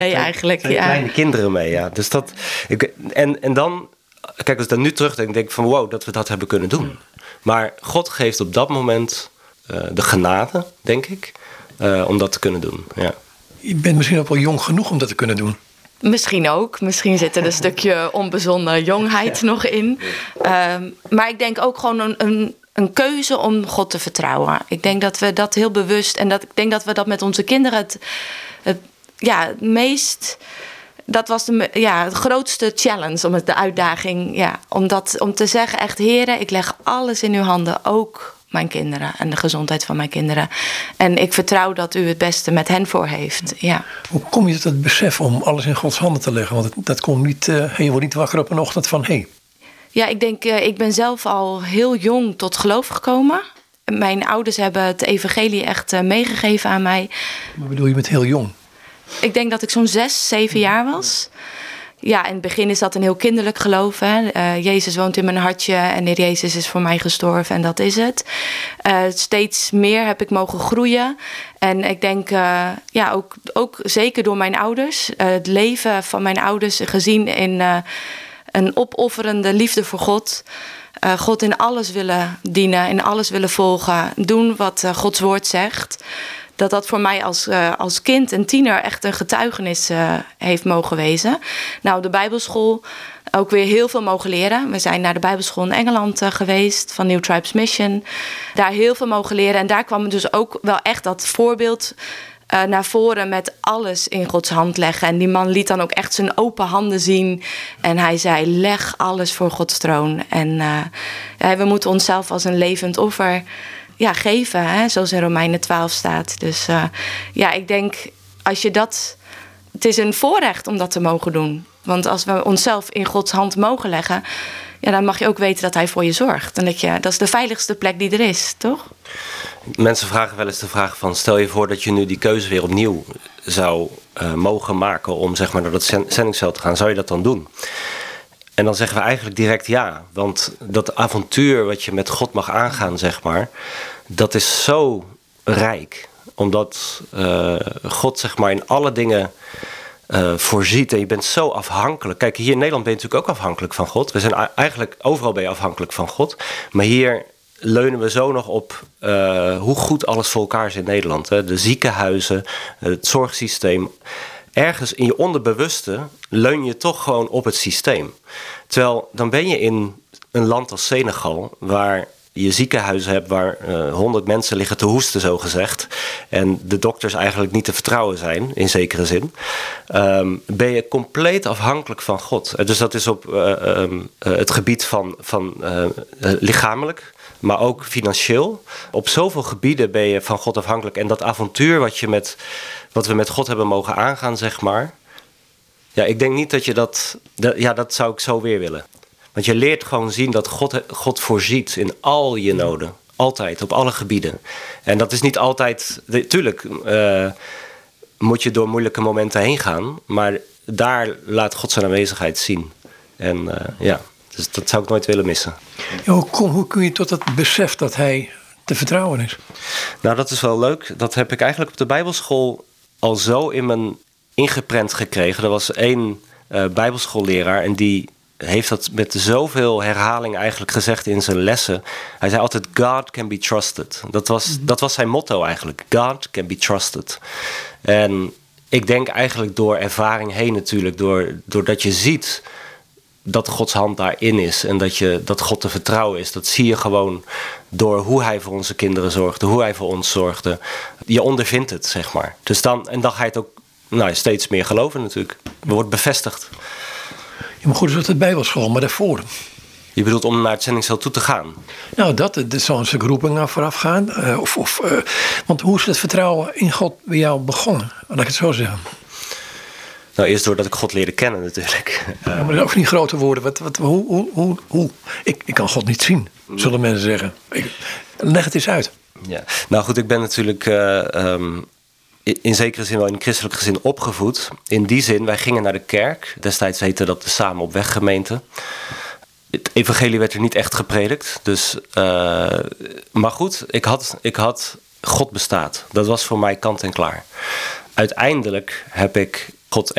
Nee, eigenlijk, twee ja. kleine kinderen mee, ja. Dus dat... En dan... Kijk, als ik dan nu terugdenk, denk ik van wow, dat we dat hebben kunnen doen. Maar God geeft op dat moment de genade, denk ik, om dat te kunnen doen, ja. Je bent misschien ook wel jong genoeg om dat te kunnen doen. Misschien ook. Misschien zit er een stukje onbezonnen jongheid nog in. Maar ik denk ook gewoon een keuze om God te vertrouwen. Ik denk dat we dat heel bewust... en ik denk dat we dat met onze kinderen het meest... Dat was de grootste challenge, de uitdaging. Ja, om te zeggen echt, Heere, ik leg alles in uw handen, ook mijn kinderen en de gezondheid van mijn kinderen. En ik vertrouw dat u het beste met hen voor heeft. Ja. Hoe kom je tot het besef om alles in Gods handen te leggen? Want dat komt niet, je wordt niet wakker op een ochtend van hey. Ja, ik denk, ik ben zelf al heel jong tot geloof gekomen. Mijn ouders hebben het evangelie echt meegegeven aan mij. Wat bedoel je met heel jong? Ik denk dat ik zo'n 6, 7 jaar was. Ja, in het begin is dat een heel kinderlijk geloof. Hè? Jezus woont in mijn hartje en Heer Jezus is voor mij gestorven en dat is het. Steeds meer heb ik mogen groeien. En ik denk, ook zeker door mijn ouders. Het leven van mijn ouders gezien in een opofferende liefde voor God. God in alles willen dienen, in alles willen volgen. Doen wat Gods woord zegt. Dat voor mij als kind en tiener echt een getuigenis heeft mogen wezen. Nou, de Bijbelschool ook weer heel veel mogen leren. We zijn naar de Bijbelschool in Engeland geweest, van New Tribes Mission. Daar heel veel mogen leren. En daar kwam dus ook wel echt dat voorbeeld naar voren met alles in Gods hand leggen. En die man liet dan ook echt zijn open handen zien. En hij zei, leg alles voor Gods troon. En we moeten onszelf als een levend offer geven, hè? Zoals in Romeinen 12 staat. Dus ik denk, als je dat... Het is een voorrecht om dat te mogen doen. Want als we onszelf in Gods hand mogen leggen, dan mag je ook weten dat hij voor je zorgt. En dat is de veiligste plek die er is, toch? Mensen vragen wel eens de vraag van, stel je voor dat je nu die keuze weer opnieuw zou mogen maken om zeg maar naar dat zendingsveld te gaan. Zou je dat dan doen? En dan zeggen we eigenlijk direct ja. Want dat avontuur wat je met God mag aangaan, zeg maar, dat is zo rijk. Omdat God zeg maar in alle dingen voorziet. En je bent zo afhankelijk. Kijk, hier in Nederland ben je natuurlijk ook afhankelijk van God. We zijn eigenlijk, overal ben je afhankelijk van God. Maar hier leunen we zo nog op hoe goed alles voor elkaar is in Nederland. Hè? De ziekenhuizen, het zorgsysteem. Ergens in je onderbewuste leun je toch gewoon op het systeem. Terwijl dan ben je in een land als Senegal, waar je ziekenhuizen hebt waar 100 mensen liggen te hoesten, zo gezegd. En de dokters eigenlijk niet te vertrouwen zijn, in zekere zin. Ben je compleet afhankelijk van God. Dus dat is op het gebied van lichamelijk, maar ook financieel. Op zoveel gebieden ben je van God afhankelijk. En dat avontuur wat we met God hebben mogen aangaan, zeg maar. Ja, ik denk niet dat je dat zou ik zo weer willen. Want je leert gewoon zien dat God voorziet in al je noden. Altijd, op alle gebieden. En dat is niet altijd... Tuurlijk moet je door moeilijke momenten heen gaan. Maar daar laat God zijn aanwezigheid zien. En dus dat zou ik nooit willen missen. Ja, hoe kun je tot het besef dat hij te vertrouwen is? Nou, dat is wel leuk. Dat heb ik eigenlijk op de Bijbelschool al zo in mijn ingeprent gekregen. Er was één Bijbelschoolleraar en die heeft dat met zoveel herhaling eigenlijk gezegd in zijn lessen. Hij zei altijd, God can be trusted. Dat was zijn motto eigenlijk. God can be trusted. En ik denk eigenlijk door ervaring heen natuurlijk, doordat je ziet dat Gods hand daarin is en dat God te vertrouwen is. Dat zie je gewoon door hoe hij voor onze kinderen zorgde, hoe hij voor ons zorgde. Je ondervindt het, zeg maar. Dus dan ga je het ook steeds meer geloven natuurlijk. Je wordt bevestigd. Ja, maar goed, dat is het Bijbelschool, maar daarvoor. Je bedoelt om naar het zendingsveld toe te gaan? Nou, dat zou een stuk roeping aan vooraf gaan. Want hoe is het vertrouwen in God bij jou begonnen? Laat ik het zo zeggen. Nou, eerst doordat ik God leerde kennen natuurlijk. Ja, maar dat is ook niet grote woorden. Hoe? Ik kan God niet zien, zullen mensen zeggen. Leg het eens uit. Ja. Nou goed, ik ben natuurlijk in zekere zin wel in een christelijk gezin opgevoed. In die zin, wij gingen naar de kerk. Destijds heette dat de Samen op Weg gemeente. Het evangelie werd er niet echt gepredikt. Dus, maar goed, ik had God bestaat. Dat was voor mij kant en klaar. Uiteindelijk heb ik God